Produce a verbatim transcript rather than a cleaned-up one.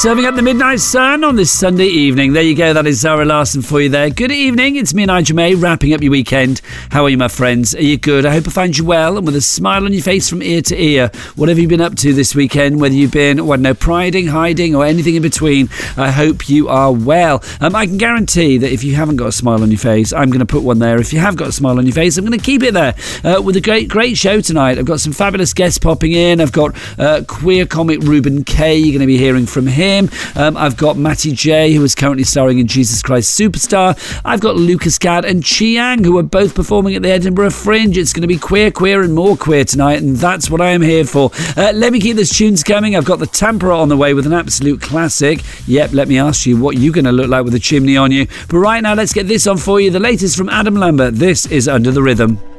serving up the midnight sun on this Sunday evening. There you go, that is Zara Larsson for you there. Good evening, it's me, Nigel May, wrapping up your weekend. How are you, my friends? Are you good? I hope I find you well and with a smile on your face from ear to ear. What have you been up to this weekend? Whether you've been, well, no, priding, hiding or anything in between, I hope you are well. Um, I can guarantee that if you haven't got a smile on your face, I'm going to put one there. If you have got a smile on your face, I'm going to keep it there uh, with a great, great show tonight. I've got some fabulous guests popping in. I've got uh, queer comic Ruben Kay. You're going to be hearing from him. Um, I've got Matty J, who is currently starring in Jesus Christ Superstar. I've got Lucas Gadd and Chiang, who are both performing at the Edinburgh Fringe. It's going to be queer, queer and more queer tonight, and that's what I am here for. Uh, let me keep those tunes coming. I've got the Tampera on the way with an absolute classic. Yep, let me ask you what you're going to look like with a chimney on you. But right now, let's get this on for you. The latest from Adam Lambert. This is Under the Rhythm.